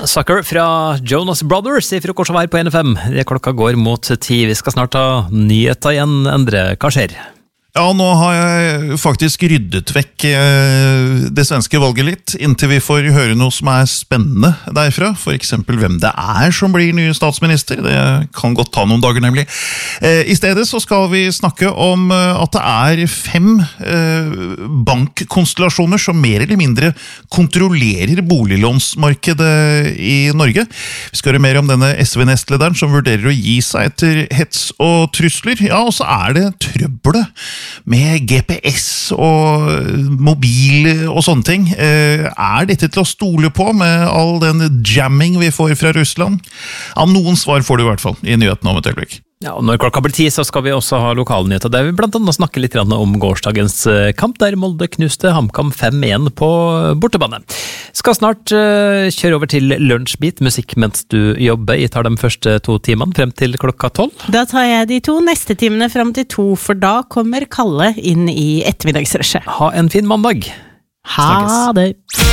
Sucker fra Jonas Brothers I frokost her på NFM. Klokka går mot 10. Vi skal snart ha nyheter igjen, Endre. Hva skjer? Ja, nå har jeg faktisk ryddet vekk det svenske valget litt, inntil vi får høre noe som spennende derfra. For eksempel hvem det som blir nye statsminister. Det kan godt ta noen dager nemlig. I stedet så skal vi snakke om at det 5 bankkonstellasjoner som mer eller mindre kontrollerer boliglånsmarkedet I Norge. Vi skal høre mer om denne SV-nestlederen som vurderer å gi seg etter hets og trusler. Ja, og så det trøbbelet med GPS og mobil og sånne ting. Dette til å stole på med all den jamming vi får fra Russland? Ja, noen svar får du I hvert fall I nyhetene om et øyeblikk. Ja, og når klokka blir 10 så skal vi også ha lokalnyheter der vi blant annet snakke litt om gårsdagens kamp der Molde knuste HamKam 5-1 på bortebane. Skal snart kjøre over til lunsjbit, musikk mens du jobber. Jeg tar de første 2 timene frem til klokka 12. Da tar jeg de 2 neste timene frem til 2, for da kommer Kalle inn I ettermiddagsrushet. Ha en fin mandag. Ha det.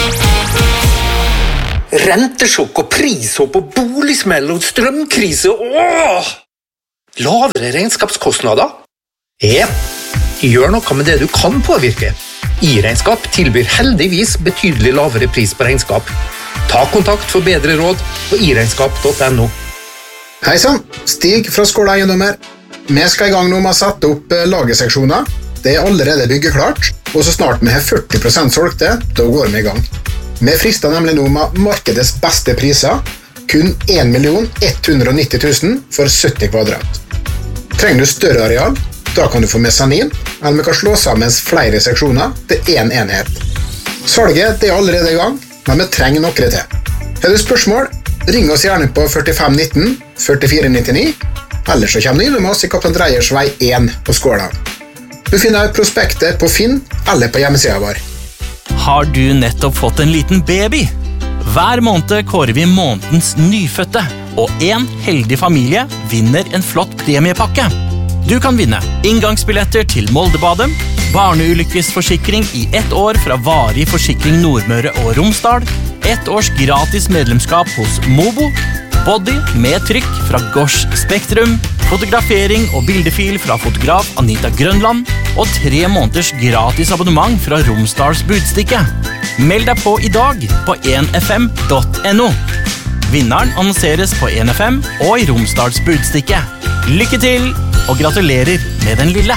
Rentesjokk og prishopp og boligsmell og strømkrise. Lavere regnskapskostnader? Gjør noe med det du kan påvirke. I-regnskap tilbyr heldigvis betydelig lavere pris på regnskap. Ta kontakt for bedre råd på iregnskap.no. Hei sann, Stig fra Skåla Eiendommer. Vi skal I gang nå med å sette opp lagerseksjoner. Det allerede byggeklart, og så snart vi har 40% solgte, da går vi I gang. Vi frister nemlig nå med markedets beste priser, kun 1.190 000 for 70 kvadrat. Trenger du større areal, da kan du få mesanin, eller vi kan slå sammen flere seksjoner til en enhet. Salget det allerede I gang, men vi trenger noe til. Har du spørsmål, ring oss gjerne på 4519 4499, eller så kommer du innom oss I Kaptein Dreyers vei 1 på Skåla. Du finner prospektet på Finn eller på hjemmesiden vår. Har du nettopp fått en liten baby? Hver måned kårer vi månedens nyfødte, og en heldig familie vinner en flott premiepakke. Du kan vinne inngangsbilletter til Moldebadet, barneulykkesforsikring I 1 år fra Varig Forsikring Nordmøre og Romsdal, 1 års gratis medlemskap hos Mobo, body med trykk fra Gosh Spektrum, fotografering og bildefil fra fotograf Anita Grønland, og 3 måneders gratis abonnement fra Romsdals budstikke. Meld deg på I dag på 1fm.no. Vinneren annonseres på 1FM og I Romsdals budstikke. Lykke til, og gratulerer med den lille.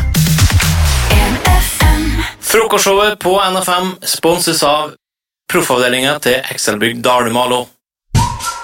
Frokostshowet på NFM sponses av proffavdelingen til Excelbygg Dalumalo.